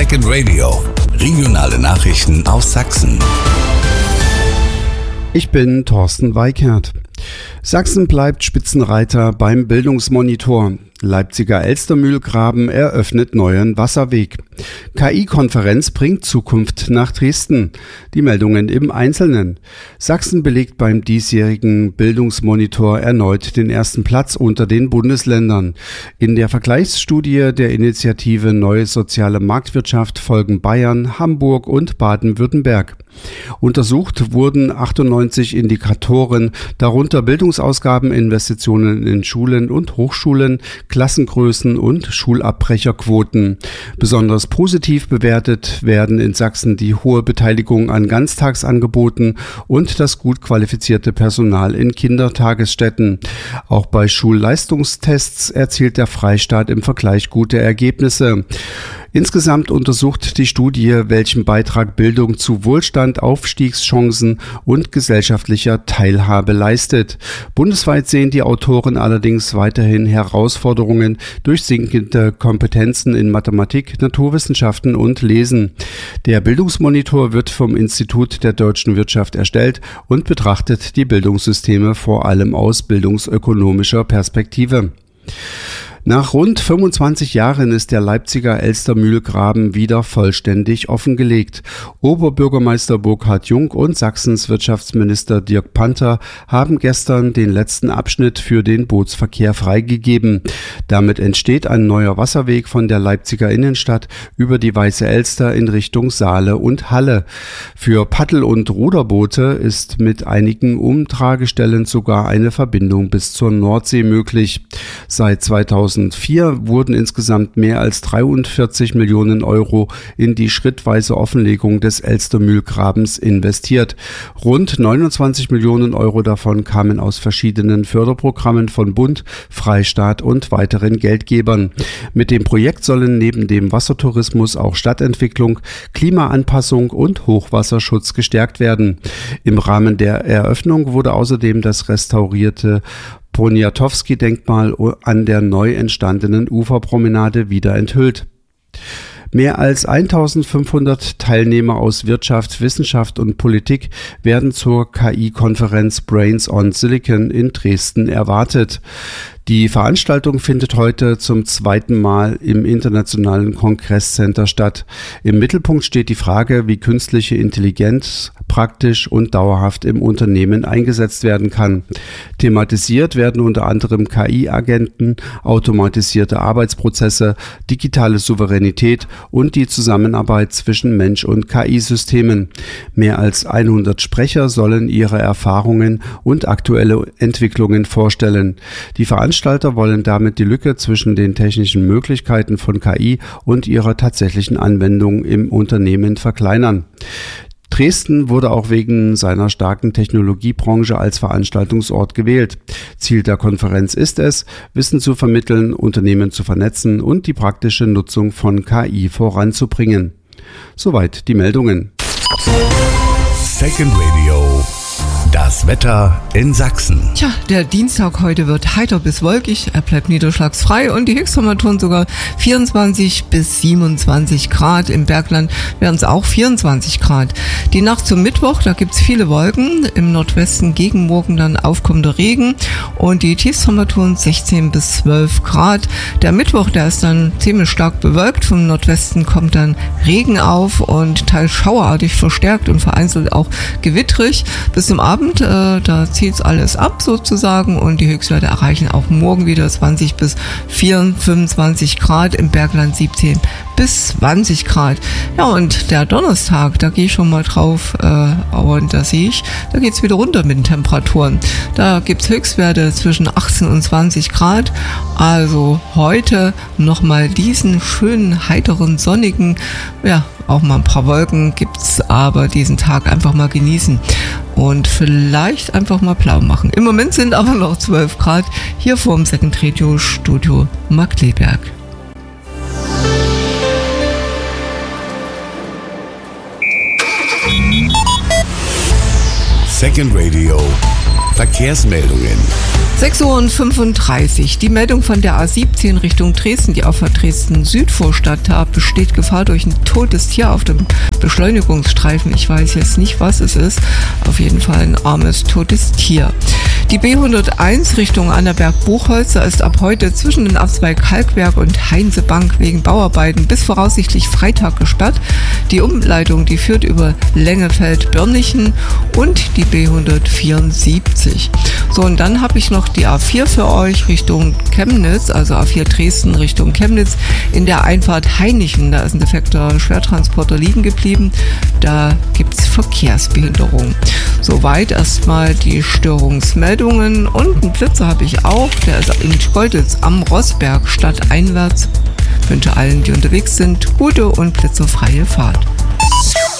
Second Radio. Regionale Nachrichten aus Sachsen. Ich bin Thorsten Weikert. Sachsen bleibt Spitzenreiter beim Bildungsmonitor. Leipziger Elstermühlgraben eröffnet neuen Wasserweg. KI-Konferenz bringt Zukunft nach Dresden. Die Meldungen im Einzelnen. Sachsen belegt beim diesjährigen Bildungsmonitor erneut den ersten Platz unter den Bundesländern. In der Vergleichsstudie der Initiative Neue Soziale Marktwirtschaft folgen Bayern, Hamburg und Baden-Württemberg. Untersucht wurden 98 Indikatoren, darunter Bildungsausgaben, Investitionen in Schulen und Hochschulen, Klassengrößen und Schulabbrecherquoten. Besonders positiv bewertet werden in Sachsen die hohe Beteiligung an Ganztagsangeboten und das gut qualifizierte Personal in Kindertagesstätten. Auch bei Schulleistungstests erzielt der Freistaat im Vergleich gute Ergebnisse. Insgesamt untersucht die Studie, welchen Beitrag Bildung zu Wohlstand, Aufstiegschancen und gesellschaftlicher Teilhabe leistet. Bundesweit sehen die Autoren allerdings weiterhin Herausforderungen durch sinkende Kompetenzen in Mathematik, Naturwissenschaften und Lesen. Der Bildungsmonitor wird vom Institut der deutschen Wirtschaft erstellt und betrachtet die Bildungssysteme vor allem aus bildungsökonomischer Perspektive. Nach rund 25 Jahren ist der Leipziger Elstermühlgraben wieder vollständig offengelegt. Oberbürgermeister Burkhard Jung und Sachsens Wirtschaftsminister Dirk Panther haben gestern den letzten Abschnitt für den Bootsverkehr freigegeben. Damit entsteht ein neuer Wasserweg von der Leipziger Innenstadt über die Weiße Elster in Richtung Saale und Halle. Für Paddel- und Ruderboote ist mit einigen Umtragestellen sogar eine Verbindung bis zur Nordsee möglich. Seit 2004 wurden insgesamt mehr als 43 Millionen Euro in die schrittweise Offenlegung des Elstermühlgrabens investiert. Rund 29 Millionen Euro davon kamen aus verschiedenen Förderprogrammen von Bund, Freistaat und weiteren Geldgebern. Mit dem Projekt sollen neben dem Wassertourismus auch Stadtentwicklung, Klimaanpassung und Hochwasserschutz gestärkt werden. Im Rahmen der Eröffnung wurde außerdem das restaurierte Poniatowski-Denkmal an der neu entstandenen Uferpromenade wieder enthüllt. Mehr als 1500 Teilnehmer aus Wirtschaft, Wissenschaft und Politik werden zur KI-Konferenz Brains on Silicon in Dresden erwartet. Die Veranstaltung findet heute zum zweiten Mal im Internationalen Kongresscenter statt. Im Mittelpunkt steht die Frage, wie künstliche Intelligenz praktisch und dauerhaft im Unternehmen eingesetzt werden kann. Thematisiert werden unter anderem KI-Agenten, automatisierte Arbeitsprozesse, digitale Souveränität und die Zusammenarbeit zwischen Mensch und KI-Systemen. Mehr als 100 Sprecher sollen ihre Erfahrungen und aktuelle Entwicklungen vorstellen. Die Veranstalter wollen damit die Lücke zwischen den technischen Möglichkeiten von KI und ihrer tatsächlichen Anwendung im Unternehmen verkleinern. Dresden wurde auch wegen seiner starken Technologiebranche als Veranstaltungsort gewählt. Ziel der Konferenz ist es, Wissen zu vermitteln, Unternehmen zu vernetzen und die praktische Nutzung von KI voranzubringen. Soweit die Meldungen. Second Radio. Das Wetter in Sachsen. Tja, der Dienstag heute wird heiter bis wolkig, er bleibt niederschlagsfrei und die Höchsttemperaturen sogar 24 bis 27 Grad. Im Bergland werden es auch 24 Grad. Die Nacht zum Mittwoch, da gibt's viele Wolken, im Nordwesten gegen morgen dann aufkommender Regen und die Tiefstemperaturen 16 bis 12 Grad. Der Mittwoch, der ist dann ziemlich stark bewölkt, vom Nordwesten kommt dann Regen auf und teils schauerartig verstärkt und vereinzelt auch gewittrig. Bis zum Abend, da zieht's alles ab sozusagen und die Höchstwerte erreichen auch morgen wieder 20 bis 25 Grad, im Bergland 17 bis 20 Grad. Ja, und der Donnerstag, da gehe ich schon mal drauf, und da sehe ich, da geht's wieder runter mit den Temperaturen. Da gibt's Höchstwerte zwischen 18 und 20 Grad. Also heute nochmal diesen schönen, heiteren, sonnigen, ja, auch mal ein paar Wolken gibt's, aber diesen Tag einfach mal genießen und vielleicht einfach mal blau machen. Im Moment sind aber noch 12 Grad hier vor dem Second Radio Studio Markkleeberg. Second Radio Verkehrsmeldungen. 6:35 Uhr. Die Meldung von der A17 Richtung Dresden, die auf der Dresden-Südvorstadt, da besteht Gefahr durch ein totes Tier auf dem Beschleunigungsstreifen. Ich weiß jetzt nicht, was es ist. Auf jeden Fall ein armes, totes Tier. Die B101 Richtung Annaberg-Buchholz ist ab heute zwischen den Abzweig Kalkwerk und Heinsebank wegen Bauarbeiten bis voraussichtlich Freitag gesperrt. Die Umleitung, die führt über Lengefeld-Börnichen und die B174. So, und dann habe ich noch die A4 für euch Richtung Chemnitz, also A4 Dresden Richtung Chemnitz. In der Einfahrt Hainichen, da ist ein defekter Schwertransporter liegen geblieben. Da gibt es Verkehrsbehinderung. Soweit erstmal die Störungsmeldungen. Und einen Blitzer habe ich auch, der ist in Golditz am Rossberg stadteinwärts. Ich wünsche allen, die unterwegs sind, gute und blitzerfreie Fahrt.